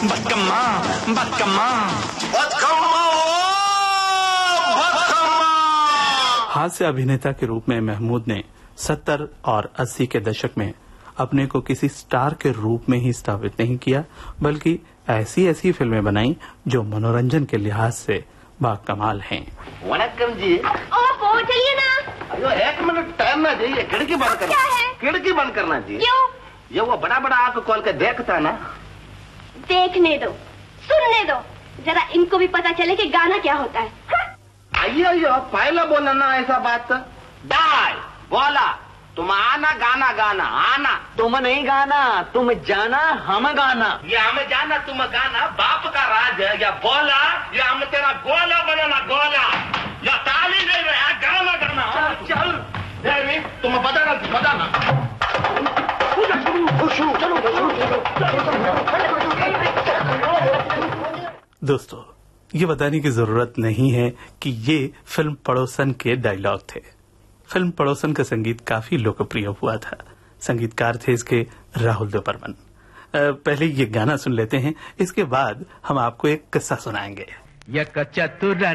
बदकम्मा बदकम्मा बदकम्मा हास्य अभिनेता के रूप में महमूद ने 70 और 80 के दशक में अपने को किसी स्टार के रूप में ही स्थापित नहीं किया, बल्कि ऐसी ऐसी फिल्में बनाई जो मनोरंजन के लिहाज से बाकमाल हैं। वनक्कम जी। ओहो, चलिए ना। अयो 1 मिनट टाइम ना चाहिए, खिड़की बंद करना। क्या है? खिड़की बंद करना जी। क्यों? ये वो बड़ा बड़ा आंख खोल के देखता ना। देखने दो, सुनने दो, जरा इनको भी पता चले कि गाना क्या होता है। अयो पहले बोला ना ऐसा बात। डाय बोला तुम आना गाना गाना आना। तुम नहीं गाना, तुम जाना हम गाना। ये हमें जाना तुम गाना बाप का राज है। या बोला या हम तेरा गोला बनाना गोला। या ताली नहीं रहा गाना गाना। चल देवी तुम बताना दोस्तों, ये बताने की जरूरत नहीं है कि ये फिल्म पड़ोसन के डायलॉग थे। फिल्म पड़ोसन का संगीत काफी लोकप्रिय हुआ था। संगीतकार थे इसके राहुल दोबर्मन। पहले ये गाना सुन लेते हैं, इसके बाद हम आपको एक किस्सा सुनाएंगे। एक चतुर